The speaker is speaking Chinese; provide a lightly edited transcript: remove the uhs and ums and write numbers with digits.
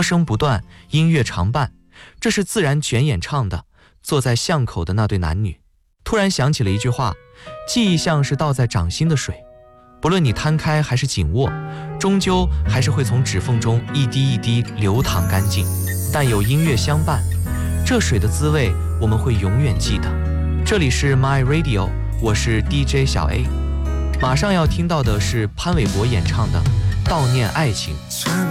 歌声不断，音乐常伴，这是自然卷演唱的。坐在巷口的那对男女，突然想起了一句话：记忆像是倒在掌心的水，不论你摊开还是紧握，终究还是会从指缝中一滴一滴流淌干净。但有音乐相伴，这水的滋味我们会永远记得。这里是 My Radio， 我是 DJ 小 A。马上要听到的是潘玮柏演唱的《悼念爱情》。